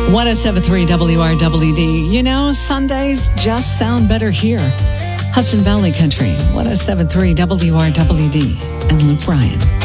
1073 WRWD. You know, Sundays just sound better here. Hudson Valley Country, 1073 WRWD, and Luke Bryan.